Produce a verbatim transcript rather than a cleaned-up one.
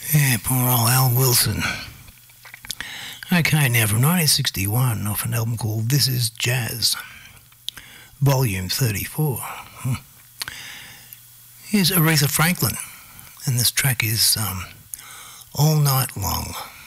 Yeah, poor old Al Wilson. Okay, now from nineteen sixty-one, off an album called This Is Jazz, Volume thirty-four. Hmm. Here's Aretha Franklin, and this track is um, All Night Long.